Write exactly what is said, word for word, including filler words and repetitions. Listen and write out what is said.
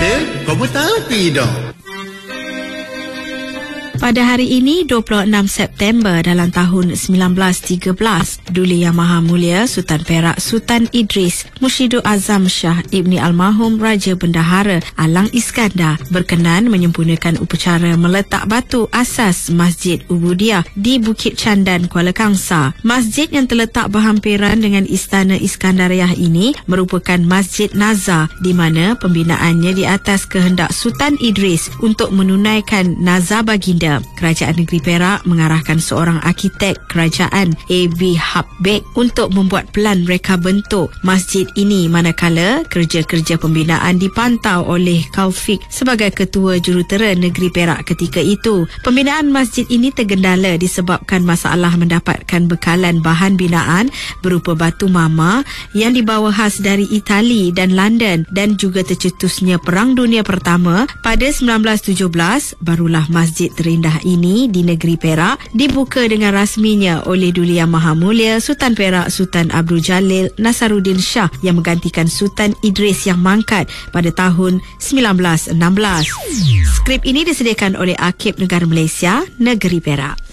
ada, kau pun tahu tidak? Pada hari ini, dua puluh enam September dalam tahun sembilan belas tiga belas, Duli Yang Maha Mulia Sultan Perak Sultan Idris Mushidul Azam Shah Ibni Almarhum Raja Bendahara Alang Iskandar berkenan menyempurnakan upacara meletak batu asas Masjid Ubudiah di Bukit Candan, Kuala Kangsar. Masjid yang terletak berhampiran dengan Istana Iskandariah ini merupakan Masjid Nazar di mana pembinaannya di atas kehendak Sultan Idris untuk menunaikan nazar baginda. Kerajaan Negeri Perak mengarahkan seorang arkitek kerajaan A B Habek untuk membuat pelan reka bentuk masjid ini, manakala kerja-kerja pembinaan dipantau oleh Kaufik sebagai Ketua Jurutera Negeri Perak ketika itu. Pembinaan masjid ini tergendala disebabkan masalah mendapatkan bekalan bahan binaan berupa batu mama yang dibawa khas dari Itali dan London, dan juga tercetusnya Perang Dunia Pertama pada sembilan belas tujuh belas. Barulah masjid terindah ini di negeri Perak dibuka dengan rasminya oleh Duli Yang Maha Mulia Sultan Perak Sultan Abdul Jalil Nasaruddin Shah yang menggantikan Sultan Idris yang mangkat pada tahun sembilan belas enam belas. Skrip ini disediakan oleh Arkib Negara Malaysia, Negeri Perak.